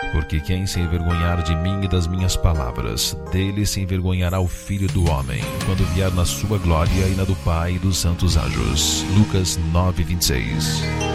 Porque quem se envergonhar de mim e das minhas palavras, dele se envergonhará o Filho do Homem, quando vier na sua glória e na do Pai e dos santos anjos. Lucas 9:26.